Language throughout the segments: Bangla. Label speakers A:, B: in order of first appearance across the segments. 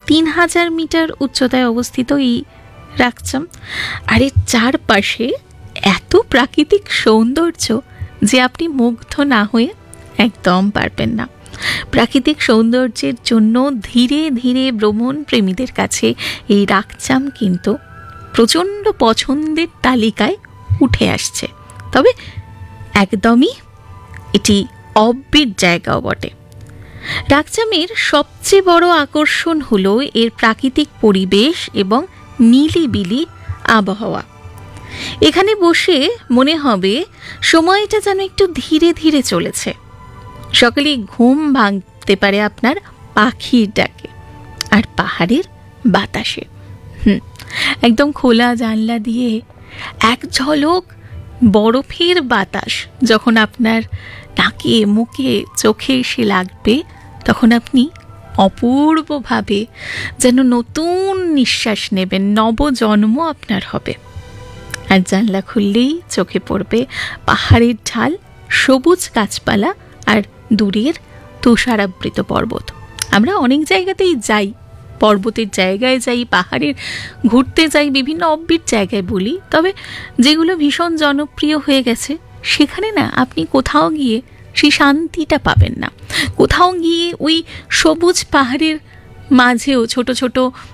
A: 3000 মিটার উচ্চতায় অবস্থিত এই রাকচাম। আর এর চারপাশে এত প্রাকৃতিক সৌন্দর্য যে আপনি মুগ্ধ না হয়ে একদম পারবেন না। প্রাকৃতিক সৌন্দর্যের জন্য ধীরে ধীরে ভ্রমণ প্রেমীদের কাছে এই রাকচাম কিন্তু প্রচণ্ড পছন্দের তালিকায় উঠে আসছে। তবে একদমই এটি অফবিট জায়গাও বটে। রাকচামের সবচেয়ে বড় আকর্ষণ হলো এর প্রাকৃতিক পরিবেশ এবং নিলিবিলি আবহাওয়া। এখানে বসে মনে হবে সময়টা যেন একটু ধীরে ধীরে চলেছে। সকালে ঘুম ভাঙতে পারে আপনার পাখির ডাকে আর পাহাড়ের বাতাসে। একদম খোলা জানলা দিয়ে এক ঝলক বরফের বাতাস যখন আপনার নাকে মুখে চোখে এসে লাগবে, তখন আপনি অপূর্বভাবে যেন নতুন নিঃশ্বাস নেবেন, নবজন্ম আপনার হবে। আর জানলা খুললেই চোখে পড়বে পাহাড়ের ঢাল, সবুজ গাছপালা আর দূরের তুষারাবৃত পর্বত। আমরা অনেক জায়গাতেই যাই, পর্বতের জায়গায় যাই, পাহাড়ের ঘুরতে যাই, বিভিন্ন অফবিট জায়গায় বলি, তবে যেগুলো ভীষণ জনপ্রিয় হয়ে গেছে সেখানে না আপনি কোথাও গিয়ে সেই শান্তিটা পাবেন না। কোথাও গিয়ে ওই সবুজ পাহাড়ের মাঝেও ছোট ছোট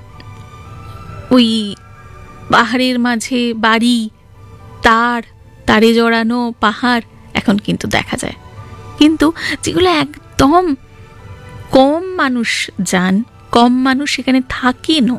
A: ওই পাহাড়ের মাঝে বাড়ি, তারে জড়ানো পাহাড় এখন কিন্তু দেখা যায়, কিন্তু যেগুলো একদম কম মানুষ যান, কম মানুষ সেখানে থাকেনও,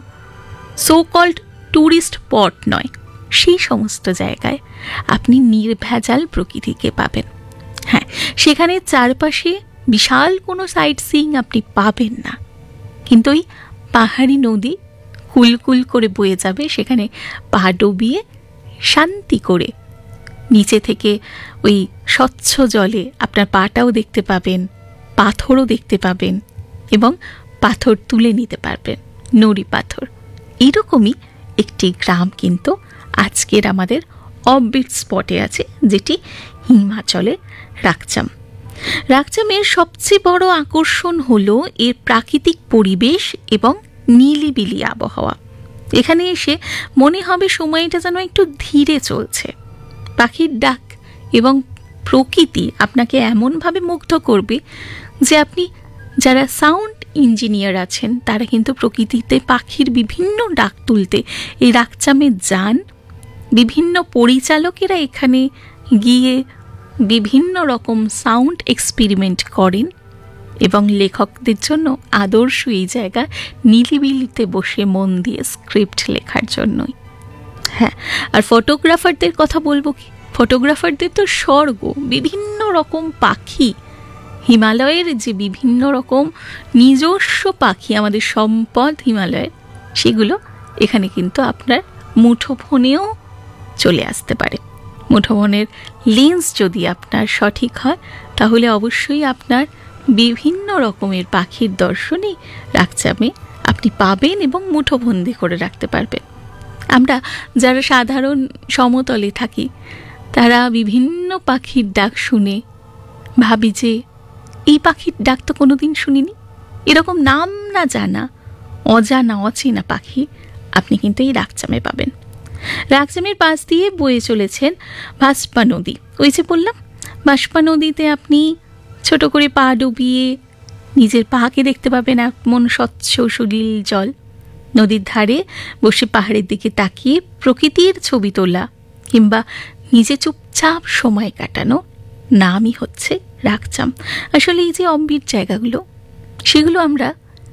A: সো কল্ড ট্যুরিস্ট স্পট নয়, সেই সমস্ত জায়গায় আপনি নির্ভেজাল প্রকৃতিকে পাবেন। হ্যাঁ, সেখানে চারপাশে বিশাল কোনো সাইট সিইং আপনি পাবেন না, কিন্তু ওই পাহাড়ি নদী কুলকুল করে বয়ে যাবে, সেখানে পা ডুবিয়ে শান্তি করে নিচে থেকে ওই স্বচ্ছ জলে আপনার পাটাও দেখতে পাবেন, পাথরও দেখতে পাবেন এবং পাথর তুলে নিতে পারবেন, নুড়ি পাথর। এরকমই একটি গ্রাম কিন্তু আজকের আমাদের অফবিট স্পটে আছে, যেটি হিমাচলের রাকচাম। রাকচামের সবচেয়ে বড় আকর্ষণ হলো এর প্রাকৃতিক পরিবেশ এবং নিলিবিলি আবহাওয়া। এখানে এসে মনে হবে সময়টা যেন একটু ধীরে চলছে। পাখির ডাক এবং প্রকৃতি আপনাকে এমনভাবে মুগ্ধ করবে যে আপনি, যারা সাউন্ড ইঞ্জিনিয়ার আছেন, তারা কিন্তু প্রকৃতিতে পাখির বিভিন্ন ডাক তুলতে এই রাকচামে যান। বিভিন্ন পরিচালকেরা এখানে গিয়ে বিভিন্ন রকম সাউন্ড এক্সপেরিমেন্ট করেন এবং লেখকদের জন্য আদর্শ এই জায়গা নিলিবিলিতে বসে মন দিয়ে স্ক্রিপ্ট লেখার জন্যই। হ্যাঁ, আর ফটোগ্রাফারদের কথা বলবো কি, ফটোগ্রাফারদের তো স্বর্গ, বিভিন্ন রকম পাখি, হিমালয়ের যে বিভিন্ন রকম নিজস্ব পাখি, আমাদের সম্পদ হিমালয়ের, সেগুলো এখানে কিন্তু আপনার মুঠোফোনেও চলে আসতে পারে। মুঠোফোনের লেন্স যদি আপনার সঠিক হয়, তাহলে অবশ্যই আপনার বিভিন্ন রকমের পাখির দর্শনই রাকচামে আপনি পাবেন এবং মুঠোবন্দি করে রাখতে পারবেন। আমরা যারা সাধারণ সমতলে থাকি, তারা বিভিন্ন পাখির ডাক শুনে ভাবি যে এই পাখির ডাক তো কোনোদিন শুনিনি। এরকম নাম না জানা, অজানা, অচেনা পাখি আপনি কিন্তু এই রাকচামে পাবেন। রাকচামের পাশ দিয়ে বয়ে চলেছেন ভাস্পা নদী। ওই যে বললাম, ভাস্পা নদীতে আপনি ছোট করে পা ডুবিয়ে নিজের পাকে দেখতে পাবেন এমন স্বচ্ছ সুনীল জল। নদীর ধারে বসে পাহাড়ের দিকে তাকিয়ে প্রকৃতির ছবি তোলা কিংবা নিজে চুপচাপ সময় কাটানো নামই হচ্ছে রাকচাম। আসলে এই যে অম্বির জায়গাগুলো, সেগুলো আমরা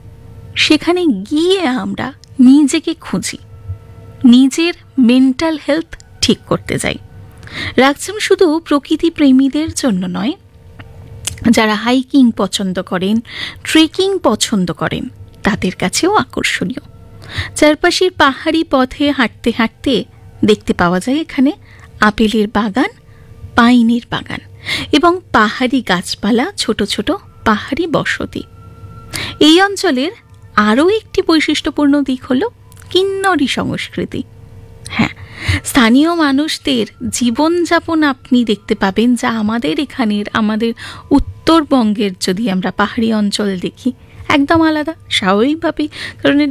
A: সেখানে গিয়ে আমরা নিজেকে খুঁজি, নিজের মেন্টাল হেলথ ঠিক করতে যাই। রাকচাম শুধু প্রকৃতি প্রেমীদের জন্য নয়, যারা হাইকিং পছন্দ করেন, ট্রেকিং পছন্দ করেন, তাদের কাছেও আকর্ষণীয়। চারপাশের পাহাড়ি পথে হাঁটতে হাঁটতে দেখতে পাওয়া যায় এখানে আপেলের বাগান, পাইনের বাগান এবং পাহাড়ি গাছপালা, ছোট ছোট পাহাড়ি বসতি। এই অঞ্চলের আরও একটি বৈশিষ্ট্যপূর্ণ দিক হলো কিন্নরী সংস্কৃতি। হ্যাঁ, স্থানীয় মানুষদের জীবনযাপন আপনি দেখতে পাবেন, যা আমাদের এখানের, আমাদের উত্তরবঙ্গের যদি আমরা পাহাড়ি অঞ্চল দেখি, একদম আলাদা। স্বাভাবিকভাবেই, কারণ